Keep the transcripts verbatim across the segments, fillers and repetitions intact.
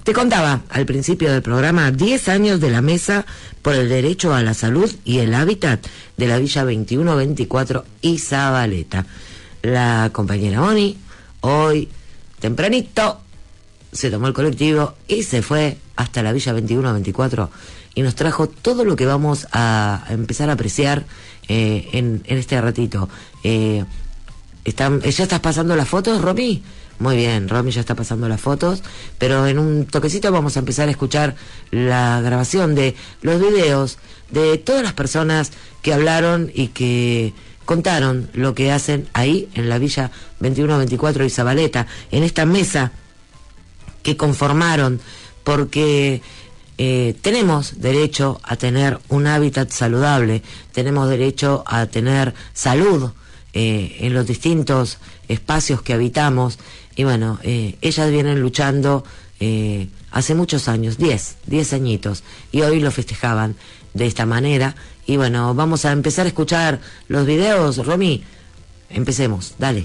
Te contaba al principio del programa, diez años de la Mesa por el Derecho a la Salud y el Hábitat de la Villa veintiuno veinticuatro y Zabaleta. La compañera Moni, hoy, tempranito, se tomó el colectivo y se fue hasta la Villa veintiuno veinticuatro y nos trajo todo lo que vamos a empezar a apreciar eh, en, en este ratito. Eh, están, ¿Ya estás pasando las fotos, Romy? Muy bien, Romy ya está pasando las fotos, pero en un toquecito vamos a empezar a escuchar la grabación de los videos de todas las personas que hablaron y que contaron lo que hacen ahí en la Villa veintiuno veinticuatro y Zabaleta, en esta mesa que conformaron, porque eh, tenemos derecho a tener un hábitat saludable, tenemos derecho a tener salud eh, en los distintos espacios que habitamos, y bueno, eh, ellas vienen luchando eh, hace muchos años, diez, diez añitos, y hoy lo festejaban de esta manera. Y bueno, vamos a empezar a escuchar los videos. Romy, empecemos, dale.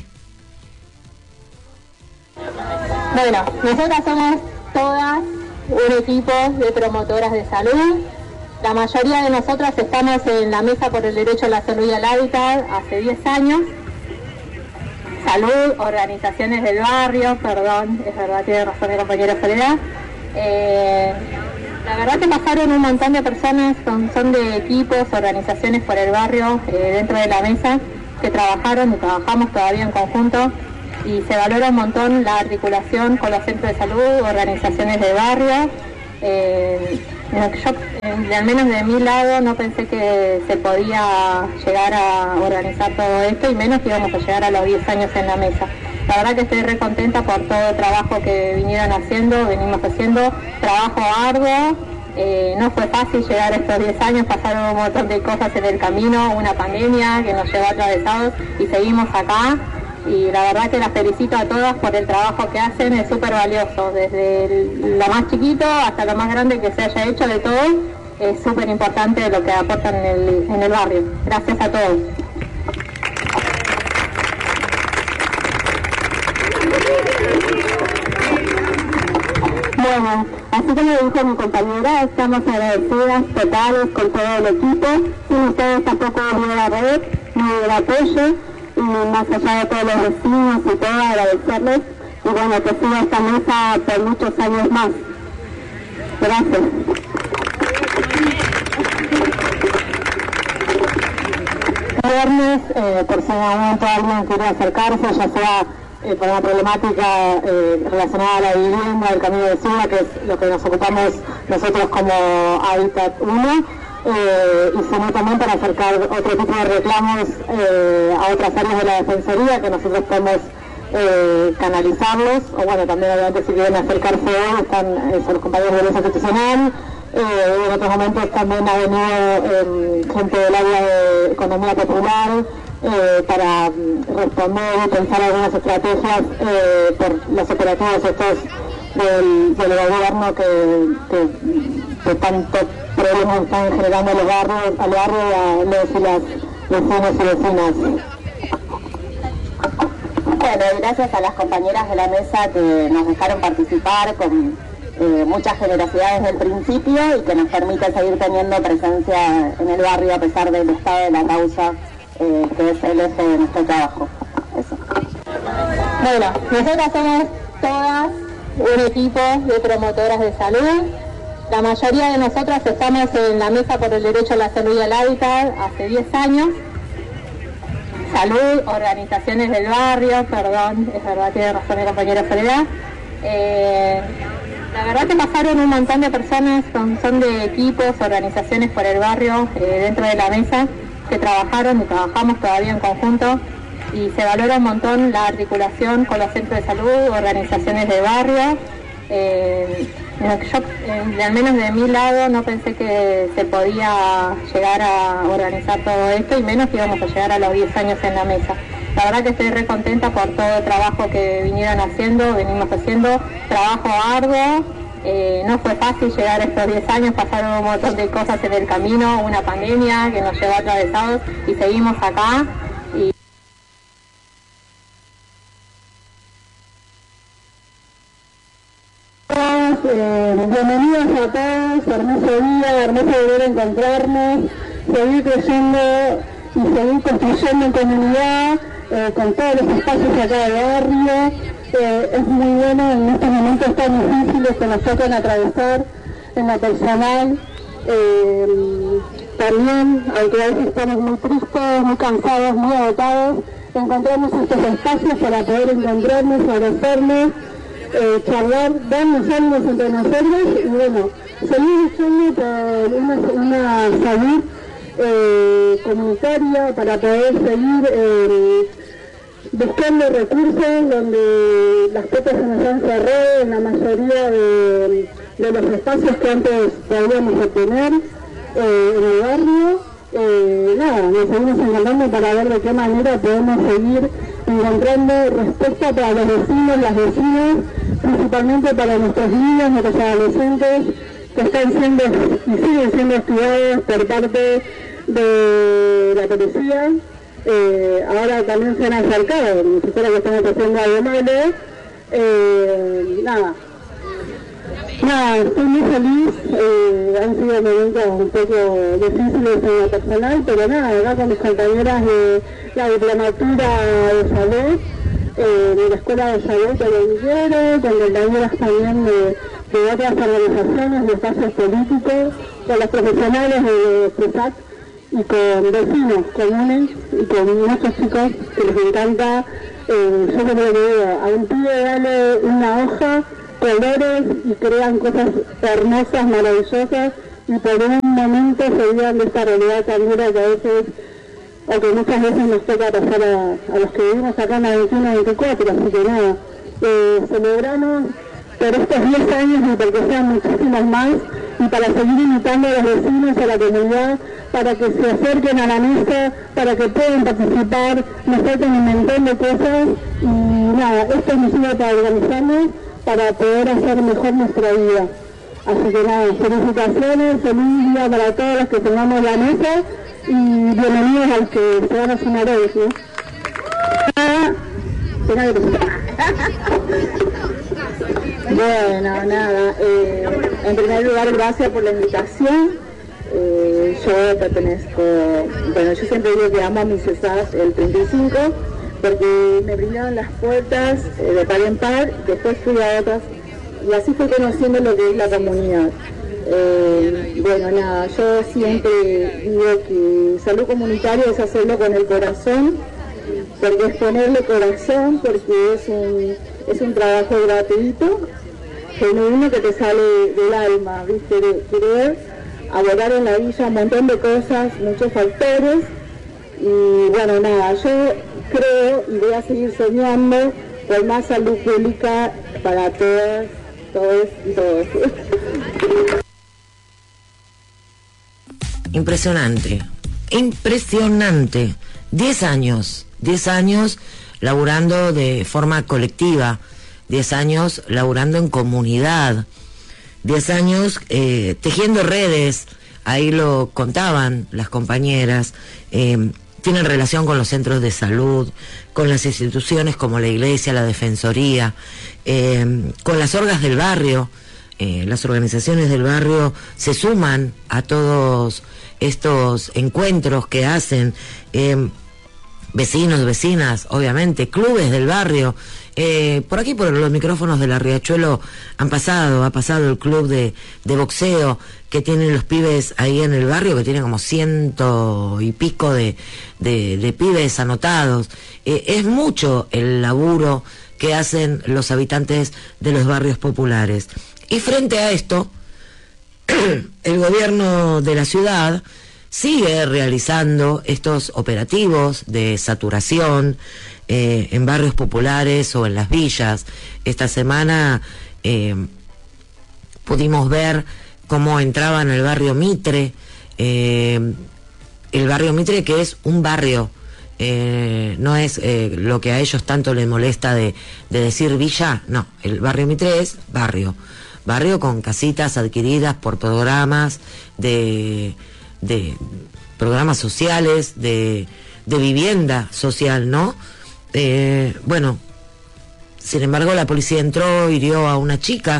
Bueno, nosotras somos todas un equipo de promotoras de salud. La mayoría de nosotras estamos en la Mesa por el Derecho a la Salud y al Hábitat hace diez años. Salud, organizaciones del barrio, perdón, es verdad, tiene razón mi compañera Soledad. Eh, la verdad que pasaron un montón de personas, son, son de equipos, organizaciones por el barrio, eh, dentro de la mesa, que trabajaron y trabajamos todavía en conjunto, y se valora un montón la articulación con los centros de salud, organizaciones de barrio. Eh, yo, eh, al menos de mi lado, no pensé que se podía llegar a organizar todo esto, y menos que íbamos a llegar a los diez años en la mesa. La verdad que estoy re contenta por todo el trabajo que vinieron haciendo, venimos haciendo, trabajo arduo. Eh, no fue fácil llegar a estos diez años, pasaron un montón de cosas en el camino, una pandemia que nos llevó atravesados y seguimos acá. Y la verdad que las felicito a todas por el trabajo que hacen, es súper valioso, desde el, lo más chiquito hasta lo más grande que se haya hecho, de todo, es súper importante lo que aportan en el, en el barrio. Gracias a todos. Bueno, así como dijo mi compañera, estamos agradecidas totales con todo el equipo. Sin ustedes tampoco hubiera red, no hubiera apoyo. Y más allá de todos los vecinos y todo, agradecerles, y bueno, que siga esta mesa por muchos años más. Gracias. El viernes, eh, por si en algún momento alguien quiere acercarse, ya sea eh, por una problemática eh, relacionada a la vivienda, el camino de ciudad, que es lo que nos ocupamos nosotros como Hábitat uno, Eh, y sino también para acercar otro tipo de reclamos eh, a otras áreas de la Defensoría, que nosotros podemos eh, canalizarlos, o bueno, también obviamente si quieren acercarse hoy, están eh, son los compañeros de Violencia Institucional. Eh, en otros momentos también ha venido eh, gente del área de Economía Popular eh, para responder y pensar algunas estrategias eh, por los operativos estos del, del gobierno que, que, que tanto problemas están generando a los barrios, al barrio y a los y las vecinos y vecinas. Bueno, gracias a las compañeras de la mesa que nos dejaron participar con eh, mucha generosidad desde el principio y que nos permiten seguir teniendo presencia en el barrio a pesar del estado de la causa, eh, que es el eje de nuestro trabajo. Eso. Bueno, nosotras somos todas un equipo de promotoras de salud. La mayoría de nosotras estamos en la Mesa por el Derecho a la Salud y al Hábitat hace diez años. Salud, organizaciones del barrio, perdón, es verdad, tiene razón mi compañera Soledad. Eh, la verdad que pasaron un montón de personas, son, son de equipos, organizaciones por el barrio, eh, dentro de la mesa, que trabajaron y trabajamos todavía en conjunto, y se valora un montón la articulación con los centros de salud, organizaciones de barrio. Eh, yo, eh, al menos de mi lado, no pensé que se podía llegar a organizar todo esto, y menos que íbamos a llegar a los diez años en la mesa. La verdad que estoy re contenta por todo el trabajo que vinieron haciendo, venimos haciendo, trabajo arduo. Eh, no fue fácil llegar a estos diez años, pasaron un montón de cosas en el camino, una pandemia que nos llevó atravesados, y seguimos acá. Y chicos, eh, bienvenidos a todos, hermoso día, hermoso volver a encontrarnos, seguir creciendo y seguir construyendo en comunidad, eh, con todos los espacios acá del barrio. Eh, es muy bueno en estos momentos tan difíciles que nos tocan atravesar en lo personal. Eh, también, aunque a veces estamos muy tristes, muy cansados, muy agotados, encontramos estos espacios para poder encontrarnos, abrazarnos, eh, charlar, darnos ánimos entre nosotros y bueno, seguir luchando por una, una salud eh, comunitaria para poder seguir eh, buscando recursos donde las puertas se nos han cerrado en la mayoría de, de los espacios que antes podíamos obtener eh, en el barrio. Eh, nada, nos seguimos encontrando para ver de qué manera podemos seguir encontrando respuesta para los vecinos, las vecinas, principalmente para nuestros niños, nuestros adolescentes que están siendo y siguen siendo estudiados por parte de la policía. Eh, ahora también se han acercado, ni siquiera que estamos haciendo algo malo. Eh, nada. Nada, estoy muy feliz, eh, han sido momentos un poco difíciles en lo personal, pero nada, acá con mis compañeras de la diplomatura de salud, eh, de la escuela de salud de Guerrero, con compañeras también de, de otras organizaciones, de espacios políticos, con los profesionales de CESAC y con vecinos comunes y con muchos chicos que les encanta, eh, yo creo que digo, a un pibe darle una hoja, colores y crean cosas hermosas, maravillosas y por un momento se olvidan de esta realidad tan dura que a veces, o que muchas veces nos toca pasar a, a los que vivimos acá en la veintiuno veinticuatro, así que nada, eh, celebramos por estos diez años y porque sean muchísimos más y para seguir invitando a los vecinos, a la comunidad, para que se acerquen a la mesa, para que puedan participar, nos faltan un montón de cosas y nada, esto nos sirve para organizarnos, para poder hacer mejor nuestra vida. Así que nada, felicitaciones, feliz día para todos los que tengamos la mesa y bienvenidos al que se van a sumar hoy, ¿sí? Ah, bueno, nada, eh, en primer lugar gracias por la invitación. Eh, yo pertenezco, bueno, yo siempre digo que amo a mis CESAC el treinta y cinco, porque me brindaron las puertas eh, de par en par, después fui a otras, y así fui conociendo lo que es la comunidad. Eh, bueno, nada, yo siempre digo que salud comunitaria es hacerlo con el corazón, porque es ponerle corazón, porque es un, es un trabajo gratuito, genuino que te sale del alma, ¿viste? De querer abordar en la villa un montón de cosas, muchos factores, y bueno, nada, yo creo y voy a seguir soñando por más salud pública para todas, todos y todos. Impresionante, impresionante. Diez años, diez años laburando de forma colectiva, diez años laburando en comunidad, diez años eh, tejiendo redes, ahí lo contaban las compañeras, eh, tienen relación con los centros de salud, con las instituciones como la iglesia, la defensoría, eh, con las orgas del barrio. Eh, las organizaciones del barrio se suman a todos estos encuentros que hacen, eh, vecinos, vecinas, obviamente, clubes del barrio. Eh, por aquí, por los micrófonos de la Riachuelo, han pasado, ha pasado el club de, de boxeo que tienen los pibes ahí en el barrio, que tienen como ciento y pico de, de, de pibes anotados. Eh, es mucho el laburo que hacen los habitantes de los barrios populares. Y frente a esto, el gobierno de la ciudad sigue realizando estos operativos de saturación eh, en barrios populares o en las villas. Esta semana eh, pudimos ver cómo entraban al barrio Mitre, eh, el barrio Mitre que es un barrio, eh, no es eh, lo que a ellos tanto les molesta de, de decir villa, no, el barrio Mitre es barrio, barrio con casitas adquiridas por programas de... de programas sociales, de, de vivienda social, ¿no? Eh, bueno, sin embargo la policía entró, hirió a una chica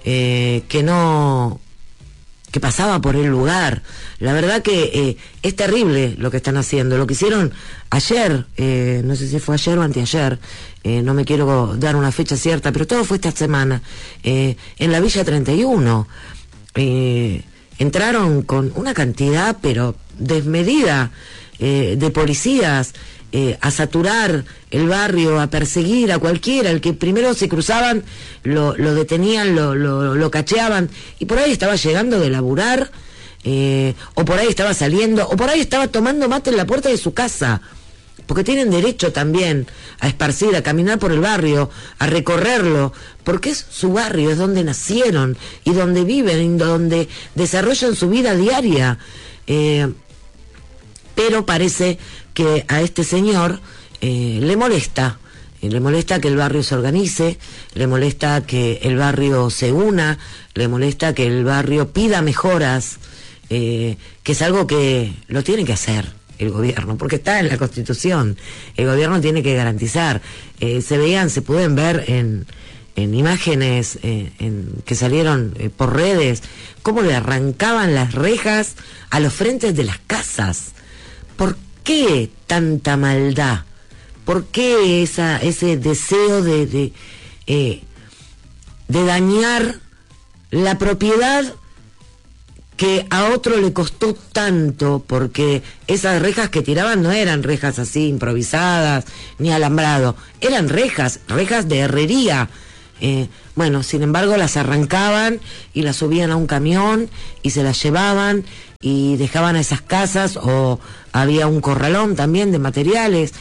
eh, que no... que pasaba por el lugar. La verdad que eh, es terrible lo que están haciendo. Lo que hicieron ayer, eh, no sé si fue ayer o anteayer, eh, no me quiero dar una fecha cierta, pero todo fue esta semana, eh, en la Villa treinta y uno. Eh, entraron con una cantidad, pero desmedida, eh, de policías, Eh, a saturar el barrio, a perseguir a cualquiera. El que primero se cruzaban lo, lo detenían, lo, lo, lo cacheaban, y por ahí estaba llegando de laburar, eh, o por ahí estaba saliendo, o por ahí estaba tomando mate en la puerta de su casa, porque tienen derecho también a esparcir, a caminar por el barrio, a recorrerlo, porque es su barrio, es donde nacieron y donde viven y donde desarrollan su vida diaria. eh, pero parece que a este señor eh, le molesta, eh, le molesta que el barrio se organice, le molesta que el barrio se una, le molesta que el barrio pida mejoras, eh, que es algo que lo tiene que hacer el gobierno, porque está en la Constitución. El gobierno tiene que garantizar. Eh, se veían, se pueden ver en, en imágenes eh, en, que salieron eh, por redes, cómo le arrancaban las rejas a los frentes de las casas. ¿Por qué tanta maldad? ¿Por qué esa, ese deseo de, de, eh, de dañar la propiedad que a otro le costó tanto? Porque esas rejas que tiraban no eran rejas así improvisadas ni alambrado, eran rejas, rejas de herrería. Eh, bueno, sin embargo las arrancaban y las subían a un camión y se las llevaban y dejaban a esas casas, o había un corralón también de materiales.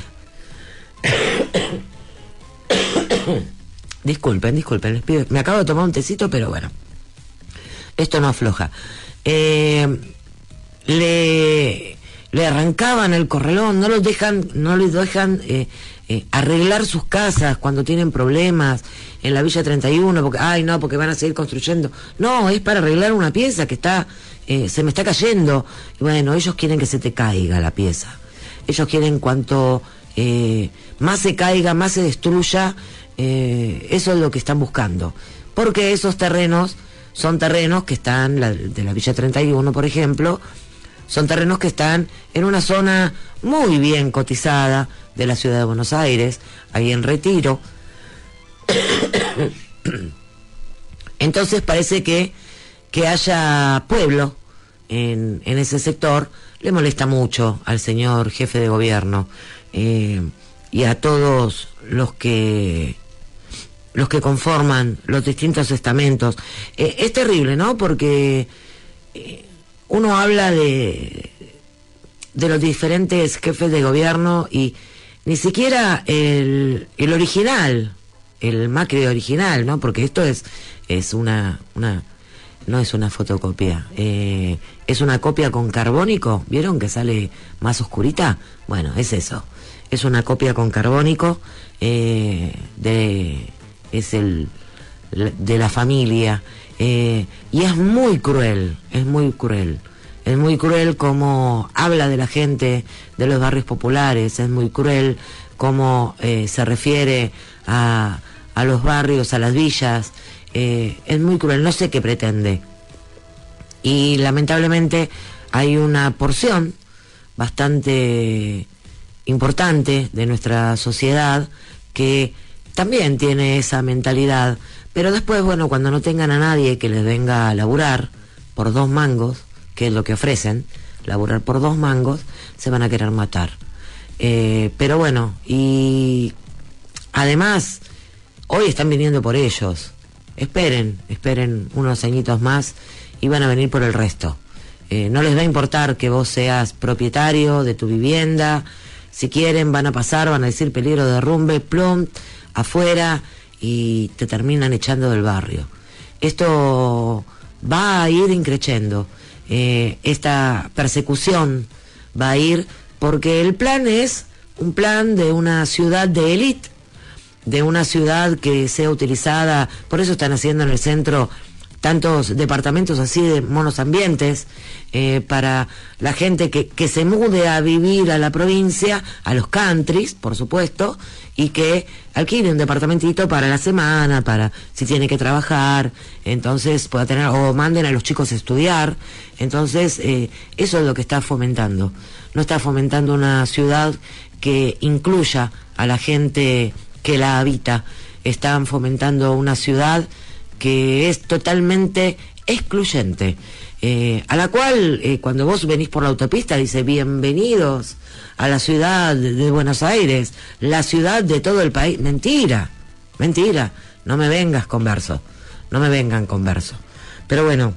disculpen, disculpen, les pido, me acabo de tomar un tecito, pero bueno, esto no afloja. Eh, le, le arrancaban el corralón, no los dejan, no les dejan eh, eh, arreglar sus casas cuando tienen problemas en la Villa treinta y uno, porque, ay no, porque van a seguir construyendo. No, es para arreglar una pieza que está, eh, se me está cayendo. Y bueno, ellos quieren que se te caiga la pieza. Ellos quieren cuanto eh, más se caiga, más se destruya, eh, eso es lo que están buscando. Porque esos terrenos son terrenos que están, la, de la Villa treinta y uno, por ejemplo, son terrenos que están en una zona muy bien cotizada de la ciudad de Buenos Aires, ahí en Retiro. Entonces parece que que haya pueblo en, en ese sector le molesta mucho al señor jefe de gobierno, eh, y a todos los que los que conforman los distintos estamentos. Eh, es terrible, ¿no? Porque eh, uno habla de de los diferentes jefes de gobierno y ni siquiera el, el original, el Macri original, ¿no? Porque esto es es una una no es una fotocopia, eh, es una copia con carbónico. ¿Vieron que sale más oscurita? Bueno, es eso, es una copia con carbónico, eh, de es el de la familia, eh, y es muy cruel, es muy cruel. Es muy cruel cómo habla de la gente de los barrios populares, es muy cruel cómo eh, se refiere a, a los barrios, a las villas, eh, es muy cruel, no sé qué pretende. Y lamentablemente hay una porción bastante importante de nuestra sociedad que también tiene esa mentalidad, pero después, bueno, cuando no tengan a nadie que les venga a laburar por dos mangos, que es lo que ofrecen, laburar por dos mangos, se van a querer matar. Eh, pero bueno, y además, hoy están viniendo por ellos. Esperen, esperen unos añitos más y van a venir por el resto. Eh, no les va a importar que vos seas propietario de tu vivienda. Si quieren, van a pasar, van a decir peligro de derrumbe, plum, afuera, y te terminan echando del barrio. Esto va a ir increciendo. Eh, esta persecución va a ir porque el plan es un plan de una ciudad de élite, de una ciudad que sea utilizada, por eso están haciendo en el centro tantos departamentos así de monos ambientes, eh, para la gente que, que se mude a vivir a la provincia, a los countries, por supuesto, y que alquile un departamentito para la semana, para si tiene que trabajar, entonces pueda tener, o manden a los chicos a estudiar. Entonces, eh, eso es lo que está fomentando. No está fomentando una ciudad que incluya a la gente que la habita. Están fomentando una ciudad que es totalmente excluyente, eh, a la cual eh, cuando vos venís por la autopista dice bienvenidos a la ciudad de Buenos Aires, la ciudad de todo el país. Mentira, mentira, no me vengas con verso, no me vengan con verso. Pero bueno,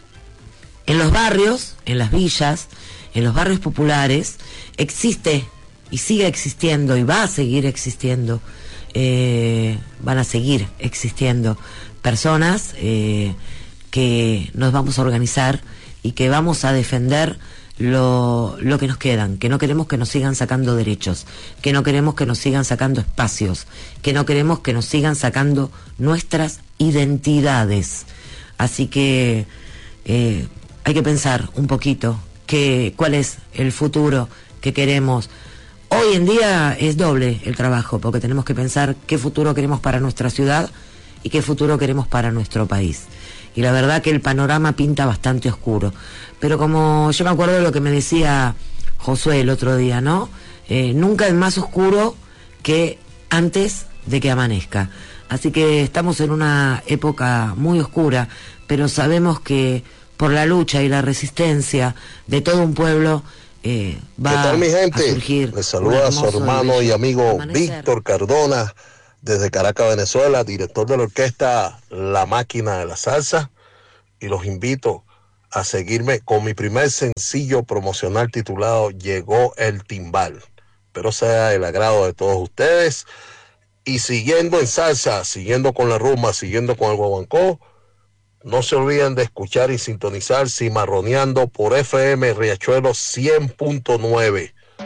en los barrios, en las villas, en los barrios populares, existe y sigue existiendo y va a seguir existiendo, eh, van a seguir existiendo personas eh, que nos vamos a organizar y que vamos a defender lo, lo que nos quedan, que no queremos que nos sigan sacando derechos, que no queremos que nos sigan sacando espacios, que no queremos que nos sigan sacando nuestras identidades. Así que eh, hay que pensar un poquito que, cuál es el futuro que queremos. Hoy en día es doble el trabajo, porque tenemos que pensar qué futuro queremos para nuestra ciudad y qué futuro queremos para nuestro país. Y la verdad que el panorama pinta bastante oscuro. Pero como yo me acuerdo de lo que me decía Josué el otro día, ¿no? Eh, nunca es más oscuro que antes de que amanezca. Así que estamos en una época muy oscura, pero sabemos que por la lucha y la resistencia de todo un pueblo eh, va ¿Qué tal, mi gente? a surgir. Les saluda a su hermano y amigo Víctor Cardona desde Caracas, Venezuela, director de la orquesta La Máquina de la Salsa, y los invito a seguirme con mi primer sencillo promocional titulado Llegó el Timbal. Espero sea el agrado de todos ustedes. Y siguiendo en salsa, siguiendo con la rumba, siguiendo con el guaguancó, no se olviden de escuchar y sintonizar Cimarroneando por F M Riachuelo cien punto nueve.